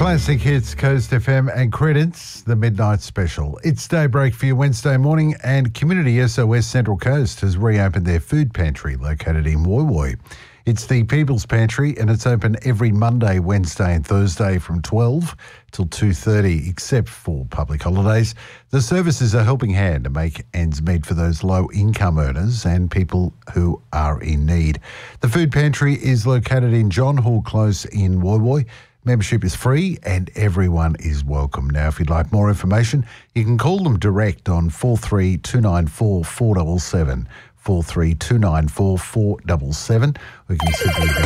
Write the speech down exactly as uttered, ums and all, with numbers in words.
Classic hits, Coast F M and Credence, the Midnight Special. It's daybreak for your Wednesday morning, and Community S O S Central Coast has reopened their food pantry located in Woy Woy. It's the People's Pantry, and it's open every Monday, Wednesday and Thursday from twelve till two thirty, except for public holidays. The service is a helping hand to make ends meet for those low-income earners and people who are in need. The food pantry is located in John Hall Close in Woy Woy. Membership is free and everyone is welcome. Now, if you'd like more information, you can call them direct on four three two nine four four seven seven, four three two nine four four seven seven. We can simply go